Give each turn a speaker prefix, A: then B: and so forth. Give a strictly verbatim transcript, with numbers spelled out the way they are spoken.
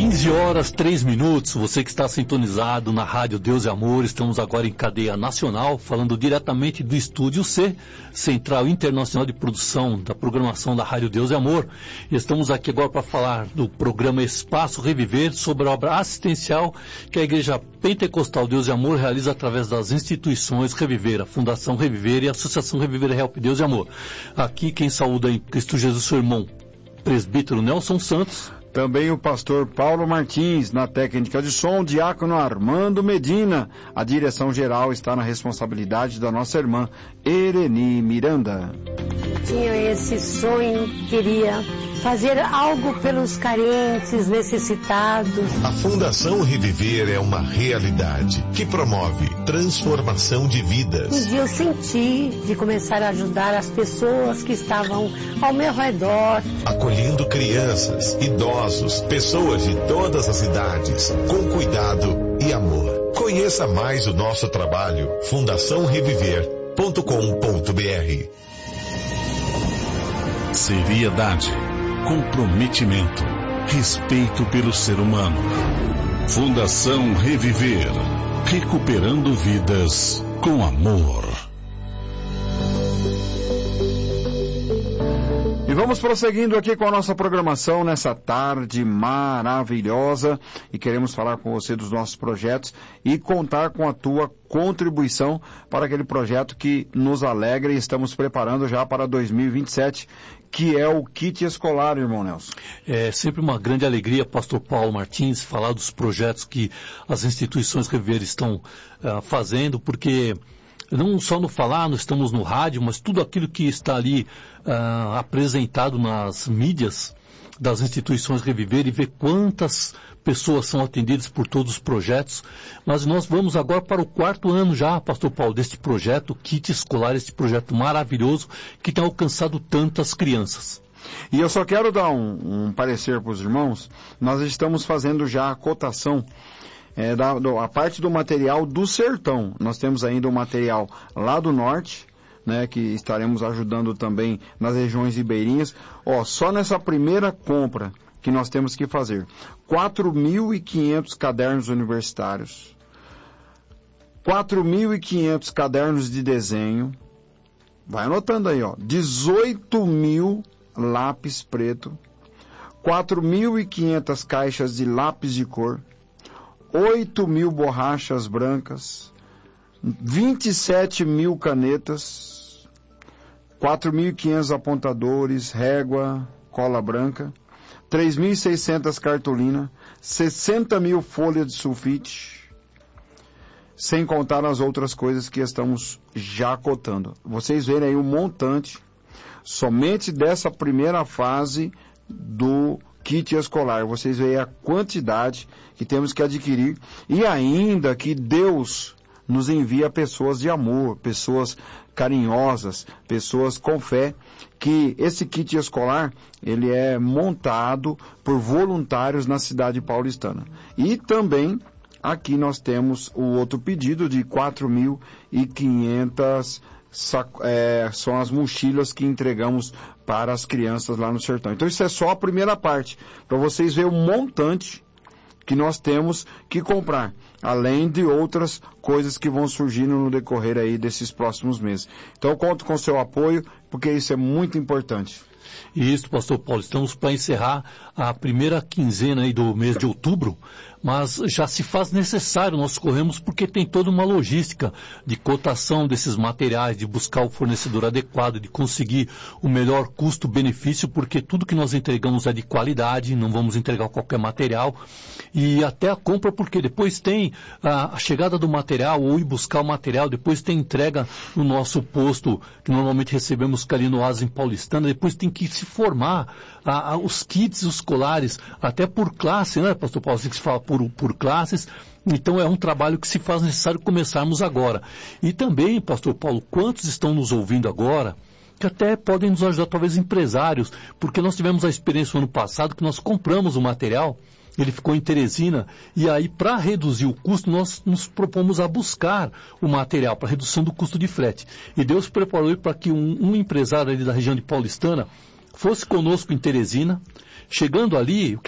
A: quinze horas, três minutos, você que está sintonizado na Rádio Deus e Amor, estamos agora em cadeia nacional, falando diretamente do Estúdio C, Central Internacional de Produção da programação da Rádio Deus e Amor. E estamos aqui agora para falar do programa Espaço Reviver, sobre a obra assistencial que a Igreja Pentecostal Deus e Amor realiza através das instituições Reviver, a Fundação Reviver e a Associação Reviver Help Deus e Amor. Aqui quem saúda em Cristo Jesus, seu irmão, presbítero Nelson Santos.
B: Também o pastor Paulo Martins, na técnica de som, o diácono Armando Medina. A direção geral está na responsabilidade da nossa irmã Ereni Miranda.
C: Tinha esse sonho, queria fazer algo pelos carentes, necessitados.
D: A Fundação Reviver é uma realidade que promove transformação de vidas.
C: Um dia eu senti de começar a ajudar as pessoas que estavam ao meu redor.
D: Acolhendo crianças, idosos, pessoas de todas as idades, com cuidado e amor. Conheça mais o nosso trabalho, fundação reviver ponto com ponto b r.
E: Seriedade, comprometimento, respeito pelo ser humano. Fundação Reviver, recuperando vidas com amor.
B: E vamos prosseguindo aqui com a nossa programação nessa tarde maravilhosa, e queremos falar com você dos nossos projetos e contar com a tua contribuição para aquele projeto que nos alegra e estamos preparando já para dois mil e vinte e sete, que é o kit escolar, irmão Nelson.
A: É sempre uma grande alegria, pastor Paulo Martins, falar dos projetos que as instituições Reviver estão uh, fazendo, porque não só no falar, nós estamos no rádio, mas tudo aquilo que está ali uh, apresentado nas mídias das instituições Reviver, e ver quantas pessoas são atendidas por todos os projetos. Mas nós vamos agora para o quarto ano já, pastor Paulo, deste projeto, Kit Escolar, este projeto maravilhoso que tem alcançado tantas crianças.
B: E eu só quero dar um, um parecer para os irmãos. Nós estamos fazendo já a cotação É, da, do, a parte do material do sertão. Nós temos ainda o material lá do norte, né, que estaremos ajudando também nas regiões ribeirinhas. Ó, só nessa primeira compra que nós temos que fazer, quatro mil e quinhentos cadernos universitários, quatro mil e quinhentos cadernos de desenho, vai anotando aí, ó, dezoito mil lápis preto, quatro mil e quinhentas caixas de lápis de cor, oito mil borrachas brancas, vinte e sete mil canetas, quatro mil e quinhentos apontadores, régua, cola branca, três mil e seiscentas cartolinas, sessenta mil folhas de sulfite, sem contar as outras coisas que estamos já cotando. Vocês verem aí o montante, somente dessa primeira fase do kit escolar. Vocês veem a quantidade que temos que adquirir, e ainda que Deus nos envia pessoas de amor, pessoas carinhosas, pessoas com fé, que esse kit escolar, ele é montado por voluntários na cidade paulistana. E também aqui nós temos o outro pedido de quatro mil e quinhentas É, são as mochilas que entregamos para as crianças lá no sertão. Então isso é só a primeira parte, para vocês verem o montante que nós temos que comprar, além de outras coisas que vão surgindo no decorrer aí desses próximos meses. Então eu conto com o seu apoio, porque isso é muito importante.
A: E isso, pastor Paulo, estamos para encerrar a primeira quinzena aí do mês de outubro, mas já se faz necessário, nós corremos porque tem toda uma logística de cotação desses materiais, de buscar o fornecedor adequado, de conseguir o melhor custo-benefício, porque tudo que nós entregamos é de qualidade, não vamos entregar qualquer material, e até a compra, porque depois tem a, a chegada do material, ou ir buscar o material, depois tem entrega no nosso posto, que normalmente recebemos ali no Oásis em Paulistana, depois tem que se formar a, a, os kits escolares, até por classe, né, pastor Paulo, assim que se fala por, por classes. Então é um trabalho que se faz necessário começarmos agora. E também, pastor Paulo, quantos estão nos ouvindo agora, que até podem nos ajudar, talvez empresários, porque nós tivemos a experiência no ano passado que nós compramos o material, ele ficou em Teresina, e aí para reduzir o custo nós nos propomos a buscar o material para redução do custo de frete. E Deus preparou para que um, um empresário ali da região de Paulistana fosse conosco em Teresina, chegando ali,